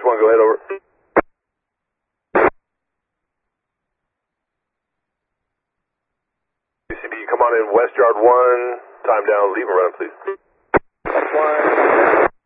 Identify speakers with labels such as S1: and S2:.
S1: 1, go ahead, over. UCD, come on in, West Yard 1, time down, leave and run, please.
S2: That's 1.